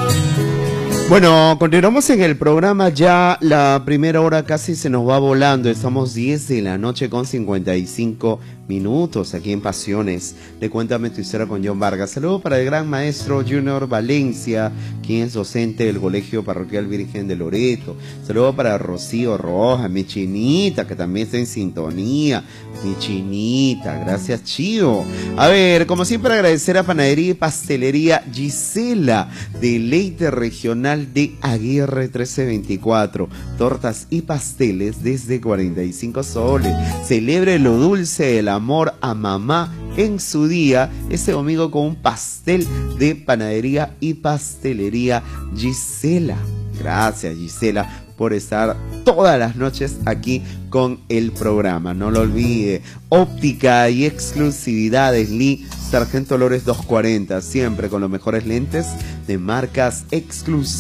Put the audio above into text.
Bueno, continuamos en el programa, ya la primera hora casi se nos va volando, estamos 10 de la noche con 55 minutos aquí en Pasiones de Cuéntame tu Historia con John Vargas. Saludos para el gran maestro Junior Valencia, quien es docente del Colegio Parroquial Virgen de Loreto. Saludos para Rocío Rojas, mi chinita, que también está en sintonía. Mi chinita, gracias Chío. A ver, como siempre agradecer a Panadería y Pastelería Gisela, deleite regional de Aguirre 1324. Tortas y pasteles desde 45 soles. Celebre lo dulce del amor a mamá en su día este domingo con un pastel de Panadería y Pastelería Gisela. Gracias Gisela por estar todas las noches aquí con el programa. No lo olvide, óptica y exclusividades Lee Sargento Lores 240, siempre con los mejores lentes de marcas exclusivas.